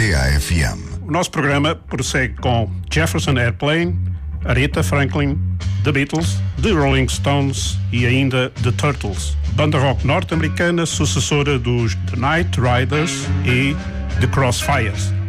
TAFM. O nosso programa prossegue com Jefferson Airplane, Aretha Franklin, The Beatles, The Rolling Stones e ainda The Turtles, banda rock norte-americana sucessora dos The Night Riders e The Crossfires.